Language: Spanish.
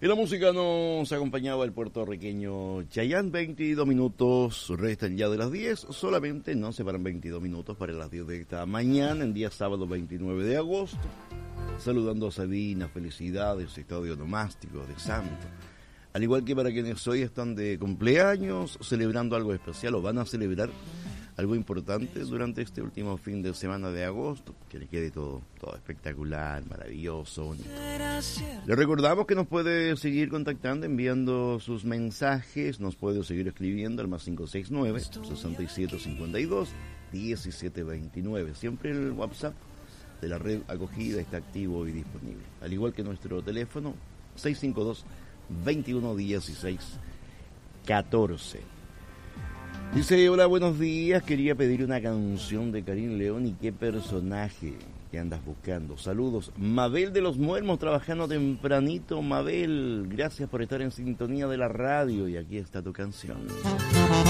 Y la música nos acompañaba el puertorriqueño Chayanne. 22 minutos restan ya de las 10. Solamente nos separan 22 minutos para las 10 de esta mañana, en día sábado 29 de agosto. Saludando a Sabina, felicidades, estadio nomástico de Santo. Al igual que para quienes hoy están de cumpleaños, celebrando algo especial o van a celebrar algo importante durante este último fin de semana de agosto, que le quede todo espectacular, maravilloso, bonito. Le recordamos que nos puede seguir contactando, enviando sus mensajes, nos puede seguir escribiendo al más 569-6752-1729. Siempre el WhatsApp de la red acogida está activo y disponible, al igual que nuestro teléfono 652-2116-14. Dice, hola, buenos días, quería pedir una canción de Karim León y qué personaje que andas buscando. Saludos, Mabel de los Muermos, trabajando tempranito. Mabel, gracias por estar en sintonía de la radio y aquí está tu canción.